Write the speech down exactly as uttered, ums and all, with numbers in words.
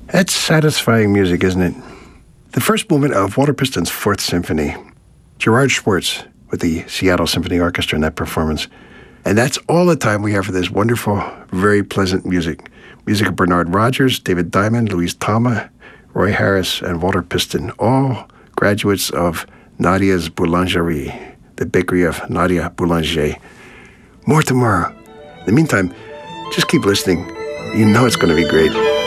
That's satisfying music, isn't it? The first movement of Walter Piston's Fourth Symphony. Gerard Schwartz with the Seattle Symphony Orchestra in that performance. And that's all the time we have for this wonderful, very pleasant music. Music of Bernard Rogers, David Diamond, Louise Tama, Roy Harris, and Walter Piston, all graduates of Nadia's Boulangerie, the bakery of Nadia Boulanger. More tomorrow. In the meantime, just keep listening. You know it's going to be great.